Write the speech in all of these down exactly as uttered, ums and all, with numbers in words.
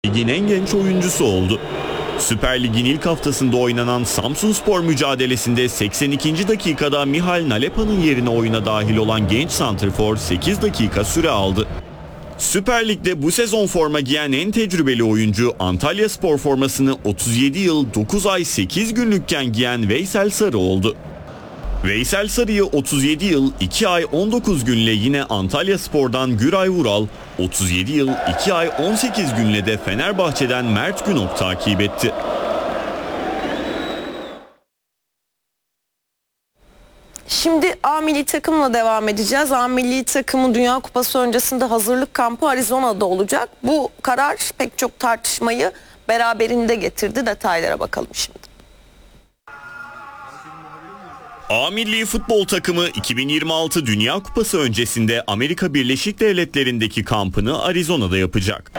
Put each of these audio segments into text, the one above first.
Ligin en genç oyuncusu oldu. Süper Lig'in ilk haftasında oynanan Samsunspor mücadelesinde seksen ikinci dakikada Mihal Nalepa'nın yerine oyuna dahil olan genç santrfor sekiz dakika süre aldı. Süper Lig'de bu sezon forma giyen en tecrübeli oyuncu Antalyaspor formasını otuz yedi yıl dokuz ay sekiz günlükken giyen Veysel Sarı oldu. Veysel Sarı'yı otuz yedi yıl iki ay on dokuz günle yine Antalyaspor'dan Güray Vural, otuz yedi yıl iki ay on sekiz günle de Fenerbahçe'den Mert Günok takip etti. Şimdi A milli takımla devam edeceğiz. A milli takımı Dünya Kupası öncesinde hazırlık kampı Arizona'da olacak. Bu karar pek çok tartışmayı beraberinde getirdi. Detaylara bakalım şimdi. A milli futbol takımı iki bin yirmi altı Dünya Kupası öncesinde Amerika Birleşik Devletleri'ndeki kampını Arizona'da yapacak.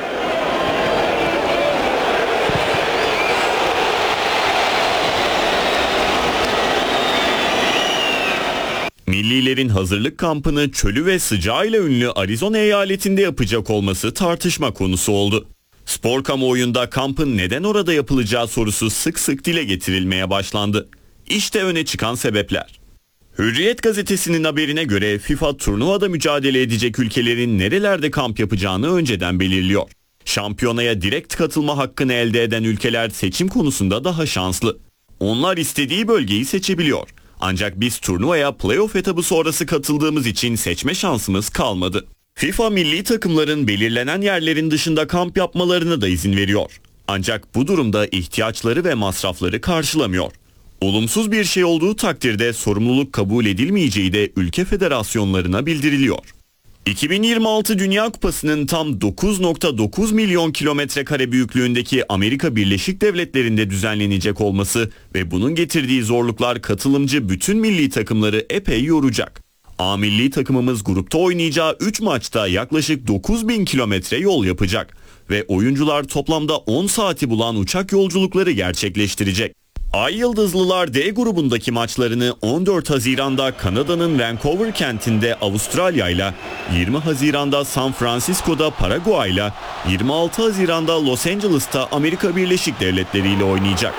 Millilerin hazırlık kampını çölü ve sıcağıyla ünlü Arizona eyaletinde yapacak olması tartışma konusu oldu. Spor kamuoyunda kampın neden orada yapılacağı sorusu sık sık dile getirilmeye başlandı. İşte öne çıkan sebepler. Hürriyet gazetesinin haberine göre FIFA turnuvada mücadele edecek ülkelerin nerelerde kamp yapacağını önceden belirliyor. Şampiyonaya direkt katılma hakkını elde eden ülkeler seçim konusunda daha şanslı. Onlar istediği bölgeyi seçebiliyor. Ancak biz turnuvaya playoff etabı sonrası katıldığımız için seçme şansımız kalmadı. FIFA milli takımların belirlenen yerlerin dışında kamp yapmalarına da izin veriyor. Ancak bu durumda ihtiyaçları ve masrafları karşılamıyor. Olumsuz bir şey olduğu takdirde sorumluluk kabul edilmeyeceği de ülke federasyonlarına bildiriliyor. iki bin yirmi altı Dünya Kupası'nın tam dokuz nokta dokuz milyon kilometre kare büyüklüğündeki Amerika Birleşik Devletleri'nde düzenlenecek olması ve bunun getirdiği zorluklar katılımcı bütün milli takımları epey yoracak. A milli takımımız grupta oynayacağı üç maçta yaklaşık dokuz bin kilometre yol yapacak ve oyuncular toplamda on saati bulan uçak yolculukları gerçekleştirecek. Ay Yıldızlılar D grubundaki maçlarını on dört Haziran'da Kanada'nın Vancouver kentinde Avustralya ile, yirmi Haziran'da San Francisco'da Paraguay ile, yirmi altı Haziran'da Los Angeles'ta Amerika Birleşik Devletleri ile oynayacak.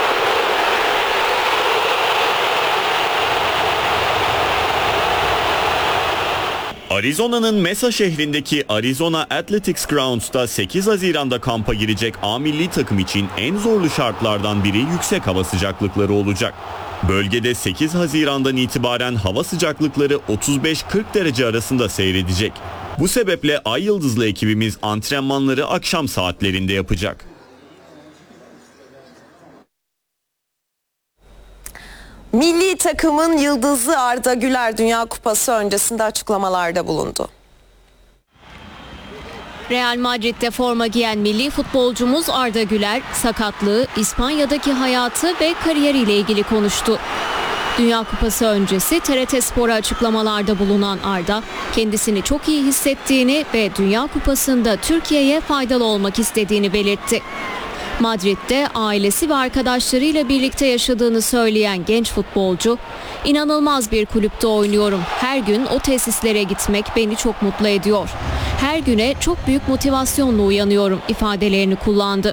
Arizona'nın Mesa şehrindeki Arizona Athletics Grounds'ta sekiz Haziran'da kampa girecek A milli takım için en zorlu şartlardan biri yüksek hava sıcaklıkları olacak. Bölgede sekiz Haziran'dan itibaren hava sıcaklıkları otuz beş kırk derece arasında seyredecek. Bu sebeple Ay Yıldızlı ekibimiz antrenmanları akşam saatlerinde yapacak. Milli takımın yıldızı Arda Güler Dünya Kupası öncesinde açıklamalarda bulundu. Real Madrid'de forma giyen milli futbolcumuz Arda Güler, sakatlığı, İspanya'daki hayatı ve kariyeriyle ilgili konuştu. Dünya Kupası öncesi T R T Spor'a açıklamalarda bulunan Arda, kendisini çok iyi hissettiğini ve Dünya Kupası'nda Türkiye'ye faydalı olmak istediğini belirtti. Madrid'de ailesi ve arkadaşlarıyla birlikte yaşadığını söyleyen genç futbolcu, "İnanılmaz bir kulüpte oynuyorum. Her gün o tesislere gitmek beni çok mutlu ediyor. Her güne çok büyük motivasyonla uyanıyorum" ifadelerini kullandı.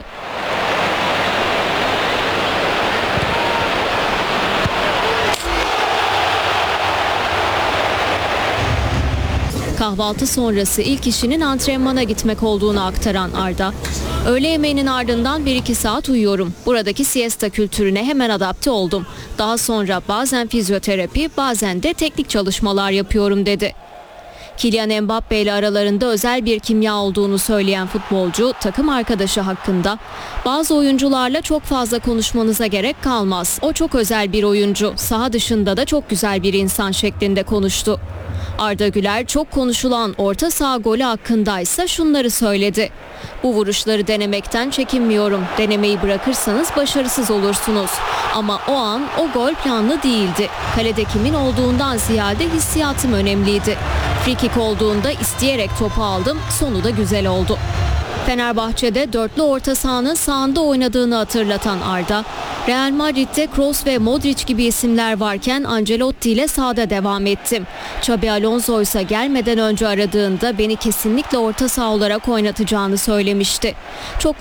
Kahvaltı sonrası ilk işinin antrenmana gitmek olduğunu aktaran Arda, "Öğle yemeğinin ardından bir iki saat uyuyorum. Buradaki siesta kültürüne hemen adapte oldum. Daha sonra bazen fizyoterapi, bazen de teknik çalışmalar yapıyorum" dedi. Kylian Mbappe ile aralarında özel bir kimya olduğunu söyleyen futbolcu, takım arkadaşı hakkında "Bazı oyuncularla çok fazla konuşmanıza gerek kalmaz. O çok özel bir oyuncu. Saha dışında da çok güzel bir insan" şeklinde konuştu. Arda Güler çok konuşulan orta saha golü hakkındaysa şunları söyledi. "Bu vuruşları denemekten çekinmiyorum. Denemeyi bırakırsanız başarısız olursunuz. Ama o an o gol planlı değildi. Kalede kimin olduğundan ziyade hissiyatım önemliydi. Free kick olduğunda isteyerek topu aldım. Sonu da güzel oldu." Fenerbahçe'de dörtlü orta sahanın sağında oynadığını hatırlatan Arda, "Real Madrid'de Kroos ve Modric gibi isimler varken Ancelotti ile sahada devam ettim. Xabi Alonso ise gelmeden önce aradığında beni kesinlikle orta saha olarak oynatacağını söylemişti. Çok